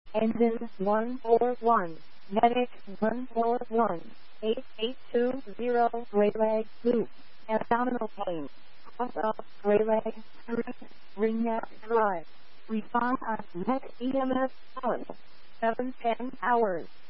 Engine 141, Medic 141, 8820, Great Leg Loop, abdominal pain, cross up Great Leg Street, Ringneck Drive. Respond at next EMS on 710 hours.